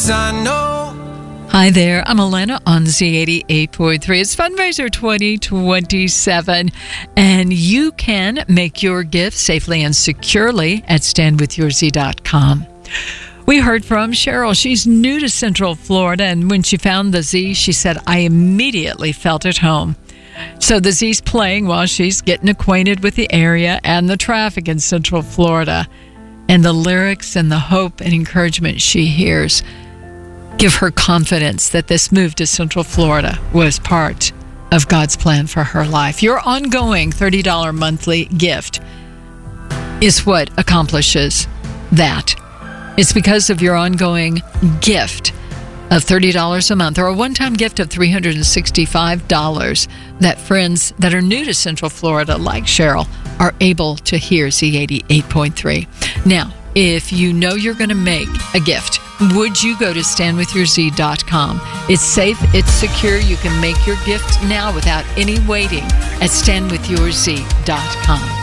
'cause I know. Hi there, I'm Elena on Z88.3. It's Fundraiser 2027, and you can make your gift safely and securely at standwithyourz.com. We heard from Cheryl. She's new to Central Florida, and when she found the Z, she said, I immediately felt at home. So the Z's playing while she's getting acquainted with the area and the traffic in Central Florida. And the lyrics and the hope and encouragement she hears give her confidence that this move to Central Florida was part of God's plan for her life. Your ongoing $30 monthly gift is what accomplishes that. It's because of your ongoing gift of $30 a month or a one-time gift of $365 that friends that are new to Central Florida, like Cheryl, are able to hear Z88.3. Now, if you know you're going to make a gift, would you go to standwithyourz.com? It's safe, it's secure. You can make your gift now without any waiting at standwithyourz.com.